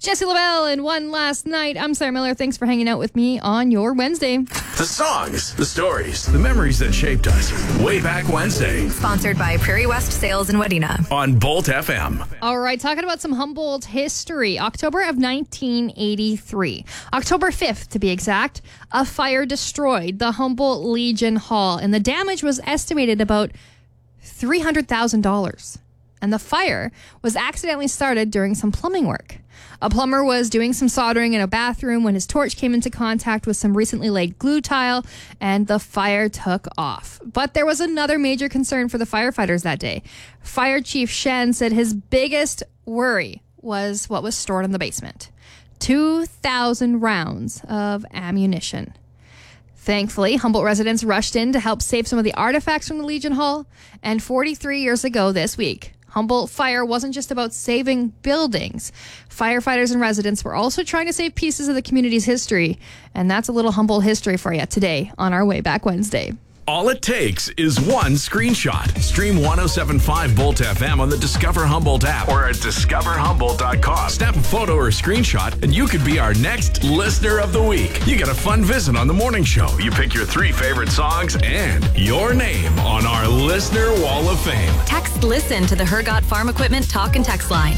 Jesse LaBelle and One Last Night. I'm Sarah Miller. Thanks for hanging out with me on your Wednesday. The songs, the stories, the memories that shaped us. Way Back Wednesday. Sponsored by Prairie West Sales in Wadena. On Bolt FM. All right, talking about some Humboldt history. October of 1983. October 5th, to be exact, a fire destroyed the Humboldt Legion Hall, and the damage was estimated about $300,000. And the fire was accidentally started during some plumbing work. A plumber was doing some soldering in a bathroom when his torch came into contact with some recently laid glue tile, and the fire took off. But there was another major concern for the firefighters that day. Fire Chief Shen said his biggest worry was what was stored in the basement. 2,000 rounds of ammunition. Thankfully, Humboldt residents rushed in to help save some of the artifacts from the Legion Hall. And 43 years ago this week, Humboldt Fire wasn't just about saving buildings. Firefighters and residents were also trying to save pieces of the community's history. And that's a little Humboldt history for you today on our Way Back Wednesday. All it takes is one screenshot. Stream 107.5 Bolt FM on the Discover Humboldt app or at discoverhumboldt.com. Snap a photo or screenshot and you could be our next Listener of the Week. You get a fun visit on the morning show. You pick your 3 favorite songs and your name on our Listener Wall of Fame. Text LISTEN to the Hergot Farm Equipment talk and text line.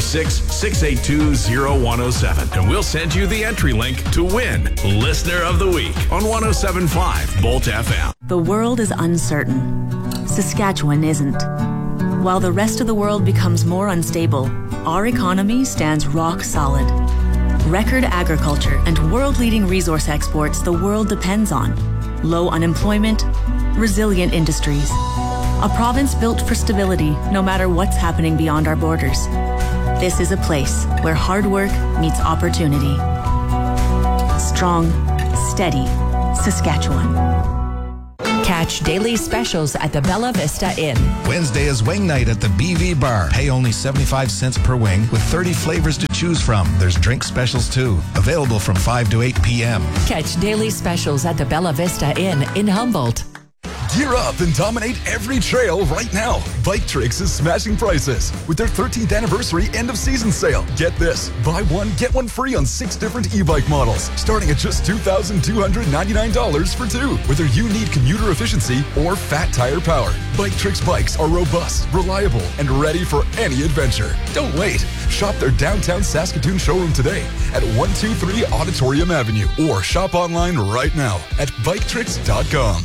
306-682-0107. And we'll send you the entry link to win Listener of the Week on 107.5 Bolt FM. The world is uncertain. Saskatchewan isn't. While the rest of the world becomes more unstable, our economy stands rock solid. Record agriculture and world-leading resource exports the world depends on. Low unemployment, resilient industries. A province built for stability no matter what's happening beyond our borders. This is a place where hard work meets opportunity. Strong, steady Saskatchewan. Catch daily specials at the Bella Vista Inn. Wednesday is wing night at the BV Bar. Pay only 75 cents per wing with 30 flavors to choose from. There's drink specials too. Available from 5 to 8 p.m. Catch daily specials at the Bella Vista Inn in Humboldt. Gear up and dominate every trail right now. Bike Tricks is smashing prices with their 13th anniversary end of season sale. Get this, buy one, get one free on 6 different e-bike models, starting at just $2,299 for 2. Whether you need commuter efficiency or fat tire power, Bike Tricks bikes are robust, reliable, and ready for any adventure. Don't wait. Shop their downtown Saskatoon showroom today at 123 Auditorium Avenue or shop online right now at biketricks.com.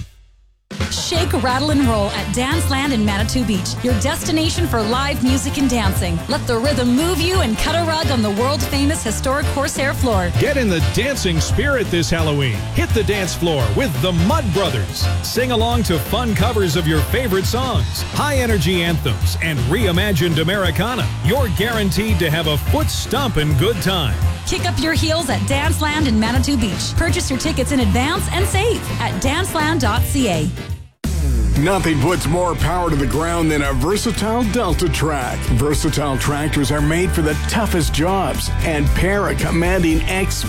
Shake, rattle, and roll at Danceland in Manitou Beach, your destination for live music and dancing. Let the rhythm move you and cut a rug on the world-famous historic Corsair floor. Get in the dancing spirit this Halloween. Hit the dance floor with the Mud Brothers. Sing along to fun covers of your favorite songs, high-energy anthems, and reimagined Americana. You're guaranteed to have a foot-stomping good time. Kick up your heels at Danceland in Manitou Beach. Purchase your tickets in advance and save at danceland.ca. Nothing puts more power to the ground than a versatile Delta Track. Versatile tractors are made for the toughest jobs and pair a commanding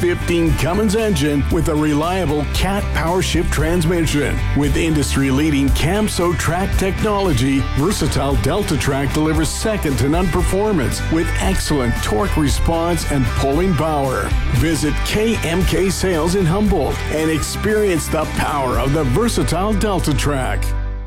X15 Cummins engine with a reliable Cat Power Shift transmission. With industry-leading Camso track technology, versatile Delta Track delivers second-to-none performance with excellent torque response and pulling power. Visit KMK Sales in Humboldt and experience the power of the versatile Delta Track.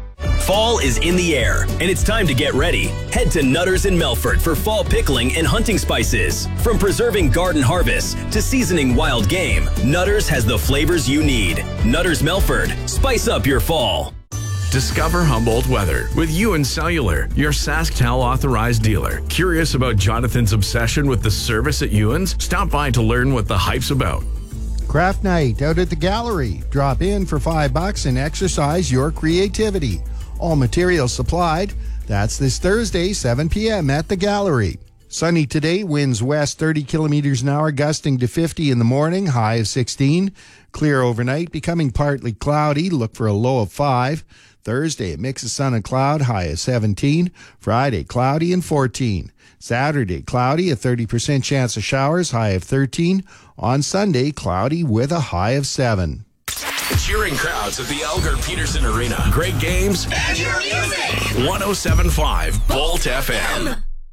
Fall is in the air, and it's time to get ready. Head to Nutter's in Melfort for fall pickling and hunting spices. From preserving garden harvests to seasoning wild game, Nutter's has the flavors you need. Nutter's Melfort. Spice up your fall. Discover Humboldt weather with Ewan Cellular, your SaskTel authorized dealer. Curious about Jonathan's obsession with the service at Ewan's? Stop by to learn what the hype's about. Craft night out at the gallery. Drop in for $5 and exercise your creativity. All materials supplied. That's this Thursday, 7 p.m. at the gallery. Sunny today, winds west 30 kilometers an hour, gusting to 50 in the morning, high of 16. Clear overnight, becoming partly cloudy. Look for a low of 5. Thursday, a mix of sun and cloud, high of 17. Friday, cloudy and 14. Saturday, cloudy, a 30% chance of showers, high of 13. On Sunday, cloudy with a high of 7. Cheering crowds at the Elgar Peterson Arena. Great games and your music. 107.5 Bolt FM.